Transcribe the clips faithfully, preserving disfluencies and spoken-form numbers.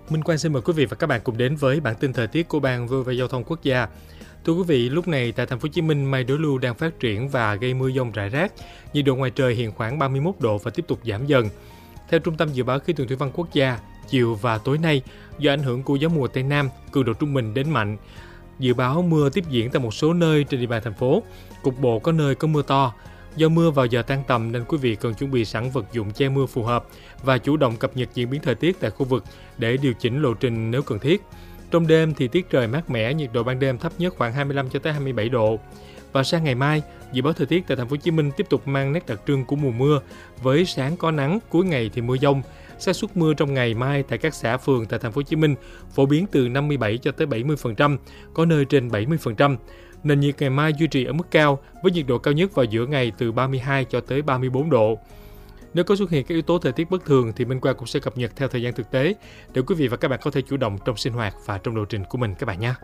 Minh Quang xin mời quý vị và các bạn cùng đến với bản tin thời tiết của Ban vê o vê Giao thông Quốc gia. Thưa quý vị, lúc này tại thành phố Hồ Chí Minh, mây đối lưu đang phát triển và gây mưa dông rải rác. Nhiệt độ ngoài trời hiện khoảng ba mươi mốt độ và tiếp tục giảm dần. Theo Trung tâm Dự báo Khí tượng Thủy văn Quốc gia, chiều và tối nay, do ảnh hưởng của gió mùa Tây Nam, cường độ trung bình đến mạnh, dự báo mưa tiếp diễn tại một số nơi trên địa bàn thành phố. Cục bộ có nơi có mưa to. Do mưa vào giờ tan tầm nên quý vị cần chuẩn bị sẵn vật dụng che mưa phù hợp và chủ động cập nhật diễn biến thời tiết tại khu vực để điều chỉnh lộ trình nếu cần thiết. Trong đêm thì tiết trời mát mẻ, nhiệt độ ban đêm thấp nhất khoảng hai mươi lăm cho tới hai mươi bảy độ. Và sang ngày mai, dự báo thời tiết tại thành phố Hồ Chí Minh tiếp tục mang nét đặc trưng của mùa mưa, với sáng có nắng, cuối ngày thì mưa dông. Xác suất mưa trong ngày mai tại các xã phường tại thành phố Hồ Chí Minh phổ biến từ năm mươi bảy cho tới bảy mươi phần trăm, có nơi trên bảy mươi phần trăm. Nền nhiệt ngày mai duy trì ở mức cao với nhiệt độ cao nhất vào giữa ngày từ ba mươi hai cho tới ba mươi bốn độ. Nếu có xuất hiện các yếu tố thời tiết bất thường thì Minh Quang cũng sẽ cập nhật theo thời gian thực tế để quý vị và các bạn có thể chủ động trong sinh hoạt và trong lộ trình của mình các bạn nhé.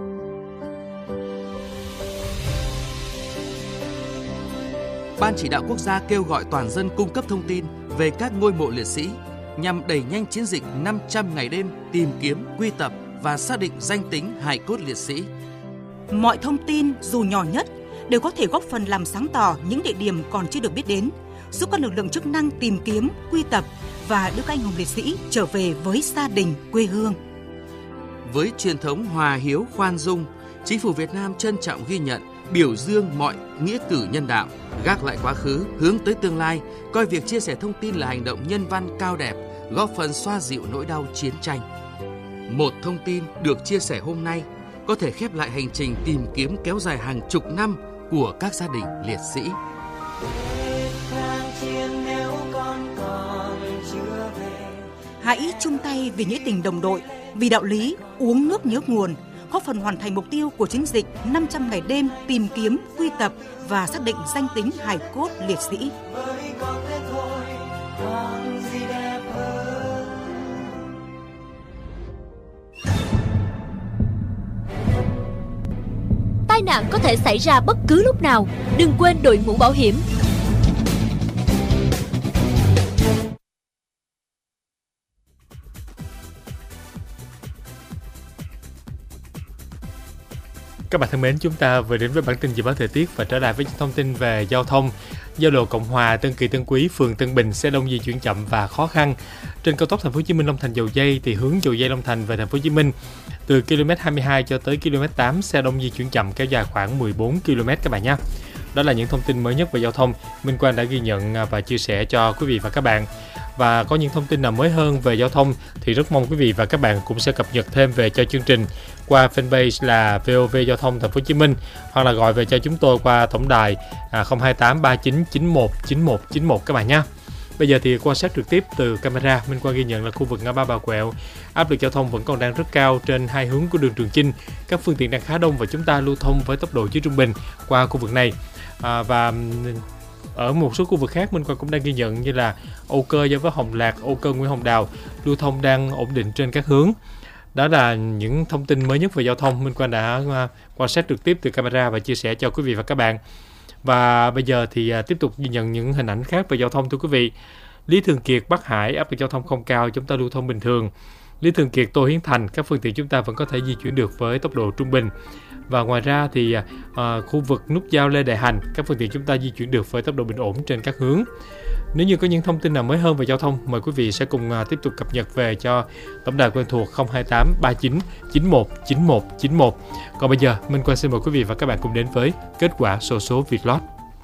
Ban Chỉ đạo Quốc gia kêu gọi toàn dân cung cấp thông tin về các ngôi mộ liệt sĩ nhằm đẩy nhanh chiến dịch năm trăm ngày đêm tìm kiếm, quy tập và xác định danh tính hài cốt liệt sĩ. Mọi thông tin dù nhỏ nhất đều có thể góp phần làm sáng tỏ những địa điểm còn chưa được biết đến, giúp các lực lượng chức năng tìm kiếm, quy tập và đưa các anh hùng liệt sĩ trở về với gia đình, quê hương. Với truyền thống hòa hiếu khoan dung, Chính phủ Việt Nam trân trọng ghi nhận, biểu dương mọi nghĩa cử nhân đạo, gác lại quá khứ, hướng tới tương lai, coi việc chia sẻ thông tin là hành động nhân văn cao đẹp, góp phần xoa dịu nỗi đau chiến tranh. Một thông tin được chia sẻ hôm nay có thể khép lại hành trình tìm kiếm kéo dài hàng chục năm của các gia đình liệt sĩ. Hãy chung tay vì nghĩa tình đồng đội, vì đạo lý uống nước nhớ nguồn, góp phần hoàn thành mục tiêu của chiến dịch năm trăm ngày đêm tìm kiếm, quy tập và xác định danh tính hài cốt liệt sĩ. Tai nạn có thể xảy ra bất cứ lúc nào, đừng quên đội mũ bảo hiểm. Các bạn thân mến, chúng ta vừa đến với bản tin dự báo thời tiết và trở lại với những thông tin về giao thông. Giao lộ Cộng Hòa, Tân Kỳ, Tân Quý, phường Tân Bình xe đông di chuyển chậm và khó khăn. Trên cao tốc thành phố Hồ Chí Minh Long Thành Dầu Giây thì hướng Dầu Giây Long Thành về thành phố Hồ Chí Minh từ ki lô mét hai mươi hai cho tới ki lô mét tám xe đông di chuyển chậm kéo dài khoảng mười bốn ki lô mét các bạn nhé. Đó là những thông tin mới nhất về giao thông Minh Quang đã ghi nhận và chia sẻ cho quý vị và các bạn. Và có những thông tin nào mới hơn về giao thông thì rất mong quý vị và các bạn cũng sẽ cập nhật thêm về cho chương trình qua fanpage là vê o vê Giao thông Thành phố Hồ Chí Minh, hoặc là gọi về cho chúng tôi qua tổng đài không hai tám ba chín chín một chín một chín một các bạn nhé. Bây giờ thì quan sát trực tiếp từ camera, Minh Quang ghi nhận là khu vực ngã ba Bà Quẹo, áp lực giao thông vẫn còn đang rất cao trên hai hướng của đường Trường Chinh. Các phương tiện đang khá đông và chúng ta lưu thông với tốc độ dưới trung bình qua khu vực này. À, và ở một số khu vực khác Minh Quang cũng đang ghi nhận như là Âu Cơ giao với Hồng Lạc, Âu Cơ Nguyễn Hồng Đào lưu thông đang ổn định trên các hướng. Đó là những thông tin mới nhất về giao thông Minh Quang đã quan sát trực tiếp từ camera và chia sẻ cho quý vị và các bạn. Và bây giờ thì tiếp tục ghi nhận những hình ảnh khác về giao thông thưa quý vị. Lý Thường Kiệt, Bắc Hải áp lực giao thông không cao, chúng ta lưu thông bình thường. Lý Thường Kiệt, Tô Hiến Thành, các phương tiện chúng ta vẫn có thể di chuyển được với tốc độ trung bình. Và ngoài ra thì à, khu vực nút giao Lê Đại Hành, các phương tiện chúng ta di chuyển được với tốc độ bình ổn trên các hướng. Nếu như có những thông tin nào mới hơn về giao thông, mời quý vị sẽ cùng à, tiếp tục cập nhật về cho tổng đài quen thuộc không hai tám ba chín chín một chín một chín một. Còn bây giờ, Minh Quang xin mời quý vị và các bạn cùng đến với kết quả xổ số Vietlott.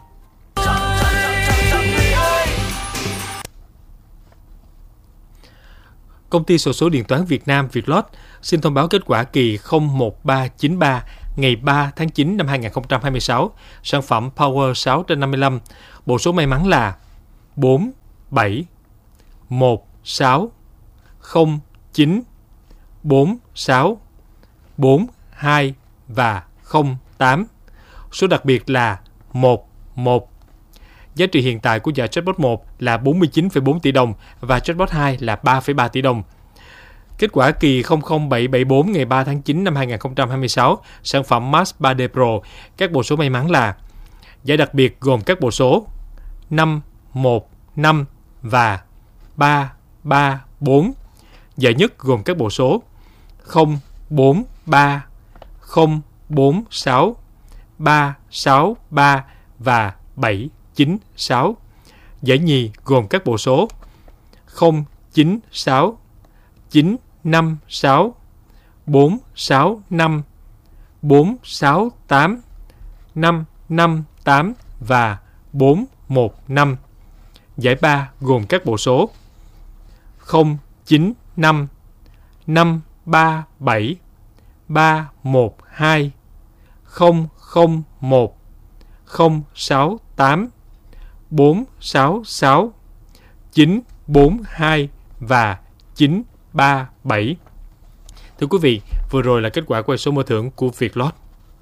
Công ty xổ số điện toán Việt Nam Vietlott xin thông báo kết quả kỳ không một ba chín ba ngày ba tháng chín năm hai nghìn không trăm hai mươi sáu, sản phẩm Power sáu trên năm mươi lăm. Bộ số may mắn là bốn, bảy, một, sáu, không, chín, bốn, sáu, bốn, hai và không, tám. Số đặc biệt là một, một. Giá trị hiện tại của giải Jackpot một là bốn mươi chín phẩy bốn tỷ đồng và Jackpot hai là ba phẩy ba tỷ đồng. Kết quả kỳ không không bảy bảy bốn ngày ba tháng chín năm hai nghìn không trăm hai mươi sáu, sản phẩm Max ba D Pro, các bộ số may mắn là giải đặc biệt gồm các bộ số năm, một, năm và ba, ba, bốn. Giải nhất gồm các bộ số không bốn ba, không bốn sáu, ba sáu ba và bảy chín sáu. Giải nhì gồm các bộ số không chín sáu, chín năm sáu, bốn sáu năm, bốn sáu tám, năm năm tám và bốn một năm. Giải ba gồm các bộ số không chín năm, năm ba bảy, ba một hai, không không một, không sáu tám, bốn sáu sáu, chín bốn hai và chín ba bảy. Thưa quý vị, vừa rồi là kết quả quay số mở thưởng của Vietlott.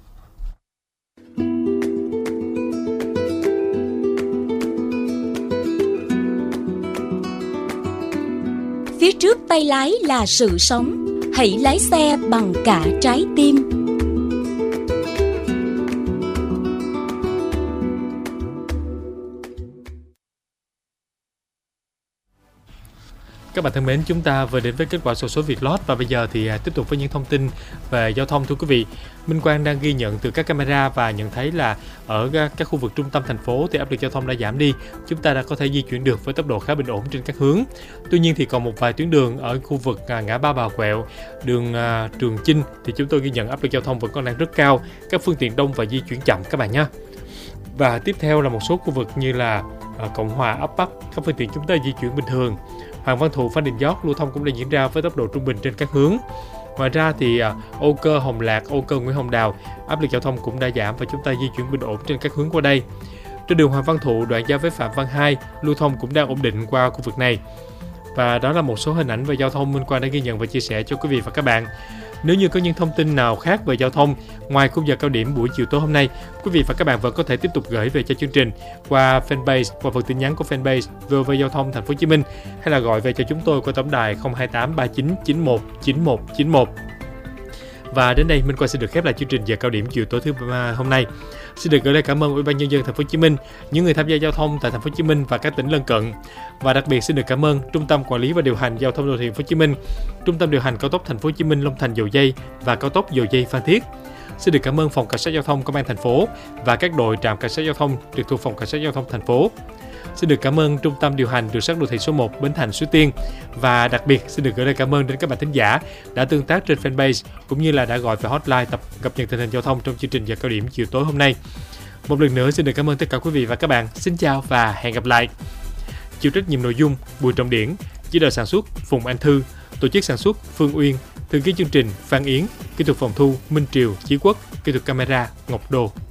Phía trước tay lái là sự sống, hãy lái xe bằng cả trái tim. Các bạn thân mến, chúng ta vừa đến với kết quả xổ số Vietlott và bây giờ thì tiếp tục với những thông tin về giao thông. Thưa quý vị, Minh Quang đang ghi nhận từ các camera và nhận thấy là ở các khu vực trung tâm thành phố thì áp lực giao thông đã giảm đi. Chúng ta đã có thể di chuyển được với tốc độ khá bình ổn trên các hướng. Tuy nhiên thì còn một vài tuyến đường ở khu vực ngã ba Bà Quẹo, đường Trường Chinh thì chúng tôi ghi nhận áp lực giao thông vẫn còn đang rất cao. Các phương tiện đông và di chuyển chậm các bạn nhé. Và tiếp theo là một số khu vực như là Cộng Hòa, Ấp Bắc, các phương tiện chúng ta di chuyển bình thường. Hoàng Văn Thụ, Phan Đình Giót lưu thông cũng đang diễn ra với tốc độ trung bình trên các hướng. Ngoài ra thì Âu Cơ, Hồng Lạc, Âu Cơ, Nguyễn Hồng Đào, áp lực giao thông cũng đã giảm và chúng ta di chuyển bình ổn trên các hướng qua đây. Trên đường Hoàng Văn Thụ, đoạn giao với Phạm Văn Hai, lưu thông cũng đang ổn định qua khu vực này. Và đó là một số hình ảnh về giao thông Minh Quang đã ghi nhận và chia sẻ cho quý vị và các bạn. Nếu như có những thông tin nào khác về giao thông ngoài khung giờ cao điểm buổi chiều tối hôm nay, quý vị và các bạn vẫn có thể tiếp tục gửi về cho chương trình qua fanpage, qua phần tin nhắn của fanpage vê o vê Giao thông Thành phố Hồ Chí Minh hay là gọi về cho chúng tôi qua tổng đài không hai tám ba chín chín một chín một chín một. Và đến đây Minh Quang xin được khép lại chương trình giờ cao điểm chiều tối thứ ba hôm nay. Xin được gửi lời cảm ơn Ủy ban Nhân dân Thành phố Hồ Chí Minh, những người tham gia giao thông tại Thành phố Hồ Chí Minh và các tỉnh lân cận. Và đặc biệt xin được cảm ơn Trung tâm Quản lý và Điều hành Giao thông Đô thị Thành phố Hồ Chí Minh, Trung tâm điều hành cao tốc Thành phố Hồ Chí Minh Long Thành Dầu Giây và cao tốc Dầu Giây Phan Thiết. Xin được cảm ơn Phòng Cảnh sát Giao thông Công an thành phố và các đội trạm cảnh sát giao thông trực thuộc Phòng Cảnh sát Giao thông thành phố. Xin được cảm ơn Trung tâm điều hành đường sắt đô thị số một Bến Thành Suối Tiên và đặc biệt xin được gửi lời cảm ơn đến các bạn thính giả đã tương tác trên fanpage cũng như là đã gọi về hotline tập cập nhật tình hình giao thông trong chương trình giờ cao điểm chiều tối hôm nay. Một lần nữa xin được cảm ơn tất cả quý vị và các bạn. Xin chào và hẹn gặp lại. Chịu trách nhiệm nội dung Bùi Trọng Điển, chỉ đạo sản xuất Phùng Anh Thư, tổ chức sản xuất Phương Uyên, thư ký chương trình Phan Yến, kỹ thuật phòng thu Minh Triều, Chí Quốc, kỹ thuật camera Ngọc Đô.